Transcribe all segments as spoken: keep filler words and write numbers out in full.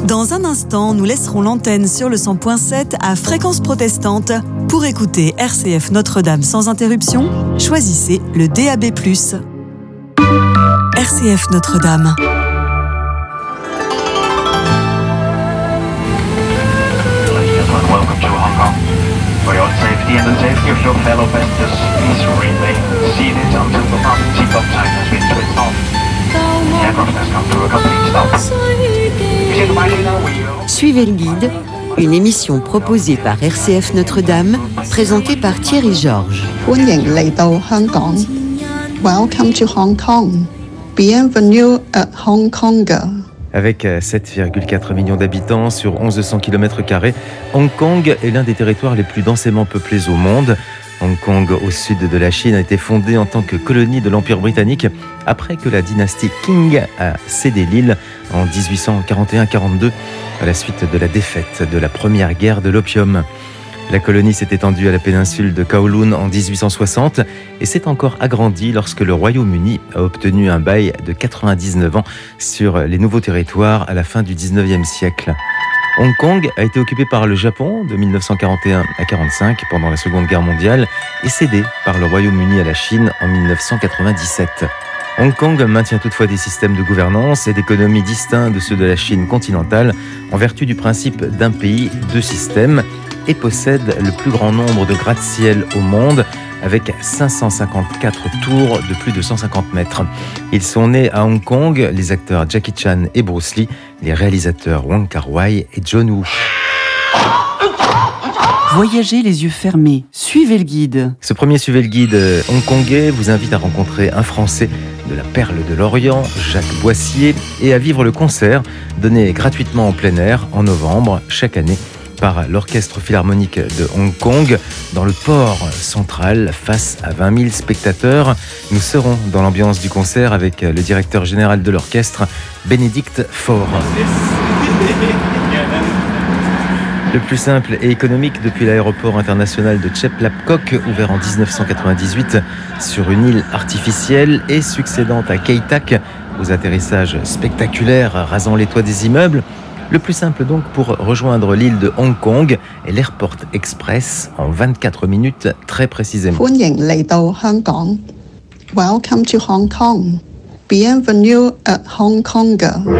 Dans un instant, nous laisserons l'antenne sur le cent point sept à fréquence protestante. Pour écouter R C F Notre-Dame sans interruption, choisissez le D A B plus. R C F Notre-Dame. Welcome to Hong Kong. For your safety and the safety of your fellow passengers, please remain seated until the fasten seatbelt sign has been switched off. The aircraft has come to a complete stop. Suivez le guide, une émission proposée par R C F Notre-Dame, présentée par Thierry Georges. 歡迎嚟到香港 Welcome to Hong Kong. Bienvenue à Hong Kong. Avec sept virgule quatre millions d'habitants sur mille cent kilomètres carrés, Hong Kong est l'un des territoires les plus densément peuplés au monde. Hong Kong, au sud de la Chine, a été fondée en tant que colonie de l'Empire britannique après que la dynastie Qing a cédé l'île en dix-huit cent quarante et un quarante-deux à la suite de la défaite de la première guerre de l'opium. La colonie s'est étendue à la péninsule de Kowloon en dix-huit cent soixante et s'est encore agrandie lorsque le Royaume-Uni a obtenu un bail de quatre-vingt-dix-neuf ans sur les nouveaux territoires à la fin du dix-neuvième siècle. Hong Kong a été occupé par le Japon de mille neuf cent quarante et un à quarante-cinq pendant la Seconde Guerre mondiale et cédé par le Royaume-Uni à la Chine en mille neuf cent quatre-vingt-dix-sept. Hong Kong maintient toutefois des systèmes de gouvernance et d'économie distincts de ceux de la Chine continentale en vertu du principe d'un pays, deux systèmes, et possède le plus grand nombre de gratte-ciel au monde avec cinq cent cinquante-quatre tours de plus de cent cinquante mètres. Ils sont nés à Hong Kong, les acteurs Jackie Chan et Bruce Lee, les réalisateurs Wong Kar-wai et John Woo. Voyagez les yeux fermés, suivez le guide. Ce premier Suivez le guide hongkongais vous invite à rencontrer un Français de la Perle de l'Orient, Jacques Boissier, et à vivre le concert donné gratuitement en plein air en novembre chaque année par l'Orchestre Philharmonique de Hong Kong dans le port central face à vingt mille spectateurs. Nous serons dans l'ambiance du concert avec le directeur général de l'orchestre, Bénédicte Faure. Le plus simple et économique depuis l'aéroport international de Chek-Lap-Kok, ouvert en dix-neuf cent quatre-vingt-dix-huit sur une île artificielle et succédant à Kai Tak, aux atterrissages spectaculaires rasant les toits des immeubles. Le plus simple donc pour rejoindre l'île de Hong Kong est l'Airport Express en vingt-quatre minutes très précisément. 歡迎嚟到香港 Welcome to Hong Kong. Bienvenue à Hong Kong.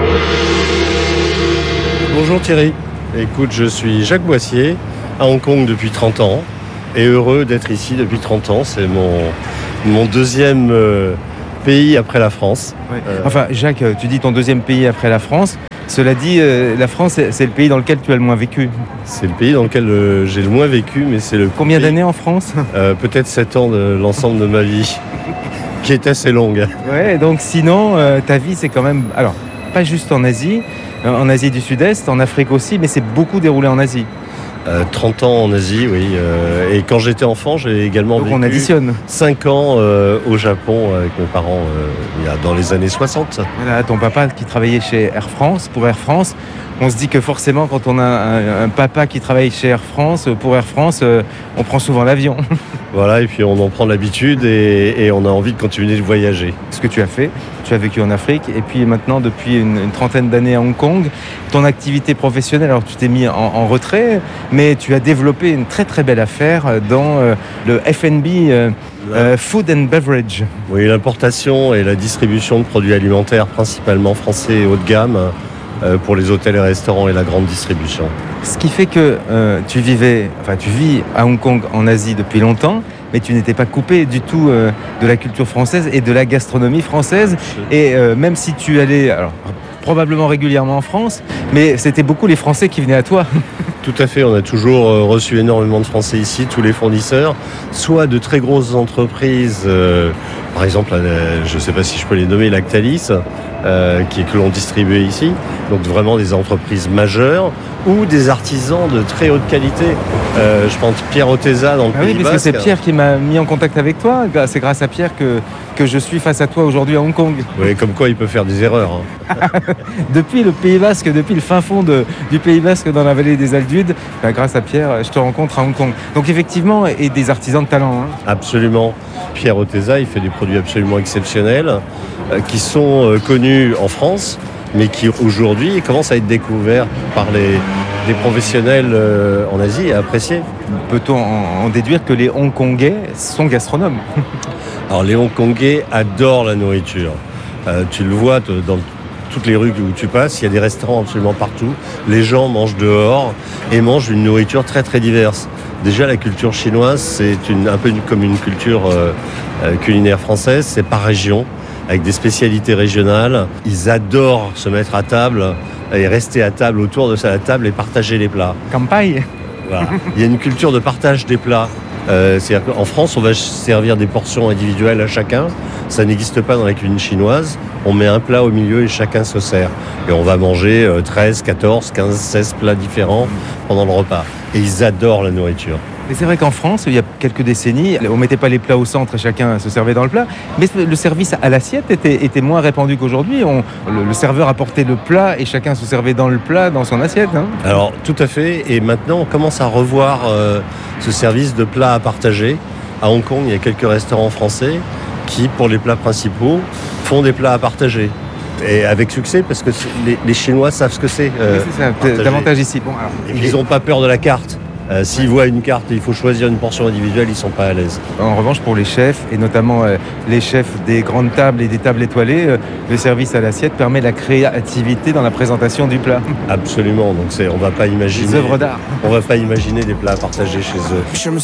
Bonjour Thierry. Écoute, je suis Jacques Boissier, à Hong Kong depuis trente ans, et heureux d'être ici depuis trente ans. C'est mon, mon deuxième euh, pays après la France. Oui. Euh... Enfin, Jacques, tu dis ton deuxième pays après la France. Cela dit, euh, la France, c'est le pays dans lequel tu as le moins vécu. C'est le pays dans lequel euh, j'ai le moins vécu, mais c'est le... Combien d'années en France ? euh, Peut-être sept ans de l'ensemble de ma vie, qui est assez longue. Ouais, donc sinon, euh, ta vie, c'est quand même... Alors, pas juste en Asie, en Asie du Sud-Est, en Afrique aussi, mais c'est beaucoup déroulé en Asie. Euh, trente ans en Asie, oui. Euh, et quand j'étais enfant, j'ai également Donc vécu on additionne. cinq ans euh, au Japon avec mes parents euh, il y a, dans les années soixante. Voilà, ton papa qui travaillait chez Air France, pour Air France. On se dit que forcément, quand on a un, un papa qui travaille chez Air France, pour Air France, euh, on prend souvent l'avion. Voilà, et puis on en prend l'habitude et, et on a envie de continuer de voyager. Ce que tu as fait, tu as vécu en Afrique et puis maintenant depuis une, une trentaine d'années à Hong Kong, ton activité professionnelle, alors tu t'es mis en, en retrait, mais tu as développé une très très belle affaire dans euh, le F and B, euh, euh, Food and Beverage. Oui, l'importation et la distribution de produits alimentaires, principalement français et haut de gamme, euh, pour les hôtels et restaurants et la grande distribution. Ce qui fait que euh, tu vivais, enfin tu vis à Hong Kong en Asie depuis longtemps, mais tu n'étais pas coupé du tout euh, de la culture française et de la gastronomie française. Et euh, même si tu allais, alors, probablement régulièrement en France, mais c'était beaucoup les Français qui venaient à toi. Tout à fait, on a toujours reçu énormément de Français ici, tous les fournisseurs, soit de très grosses entreprises, euh, par exemple, euh, je ne sais pas si je peux les nommer, Lactalis, euh, qui, que l'on distribuait ici, donc vraiment des entreprises majeures, ou des artisans de très haute qualité. Euh, je pense Pierre Oteza dans le ah Pays oui, parce Basque. que c'est Pierre qui m'a mis en contact avec toi, c'est grâce à Pierre que, que je suis face à toi aujourd'hui à Hong Kong. Oui, comme quoi il peut faire des erreurs. Hein. Depuis le Pays Basque, depuis le fin fond de, du Pays Basque dans la vallée des Aldudes, ben, grâce à Pierre, je te rencontre à Hong Kong. Donc effectivement, et des artisans de talent. Hein. Absolument. Pierre Oteza, il fait des produits absolument exceptionnels, euh, qui sont euh, connus en France, mais qui aujourd'hui commence à être découvert par les, les professionnels euh, en Asie et apprécié. Peut-on en, en déduire que les Hongkongais sont gastronomes? Alors les Hongkongais adorent la nourriture. Euh, tu le vois te, dans toutes les rues où tu passes, il y a des restaurants absolument partout. Les gens mangent dehors et mangent une nourriture très très diverse. Déjà, la culture chinoise, c'est une, un peu une, comme une culture euh, euh, culinaire française, c'est par région, avec des spécialités régionales. Ils adorent se mettre à table et rester à table autour de sa table et partager les plats. Campagne. Voilà. Il y a une culture de partage des plats. Euh, c'est-à-dire qu'en France, on va servir des portions individuelles à chacun. Ça n'existe pas dans la cuisine chinoise. On met un plat au milieu et chacun se sert. Et on va manger treize, quatorze, quinze, seize plats différents pendant le repas. Et ils adorent la nourriture. Et c'est vrai qu'en France, il y a quelques décennies, on ne mettait pas les plats au centre et chacun se servait dans le plat. Mais le service à l'assiette était, était moins répandu qu'aujourd'hui. On, le, le serveur apportait le plat et chacun se servait dans le plat, dans son assiette. Hein. Alors, tout à fait. Et maintenant, on commence à revoir euh, ce service de plats à partager. À Hong Kong, il y a quelques restaurants français qui, pour les plats principaux, font des plats à partager. Et avec succès, parce que les, les Chinois savent ce que c'est. Euh, oui, c'est ça, partager. Davantage ici. Bon, alors, et puis, ils n'ont pas peur de la carte. Euh, s'ils voient une carte et il faut choisir une portion individuelle, ils ne sont pas à l'aise. En revanche, pour les chefs, et notamment euh, les chefs des grandes tables et des tables étoilées, euh, le service à l'assiette permet la créativité dans la présentation du plat. Absolument. Donc c'est, on va pas imaginer. Des œuvres d'art. On va pas imaginer des plats à partager chez eux.